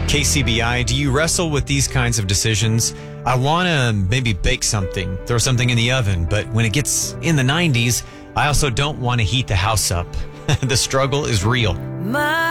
KCBI, do you wrestle with these kinds of decisions? I want to maybe bake something, throw something in the oven, but when it gets in the 90s, I also don't want to heat the house up. The struggle is real.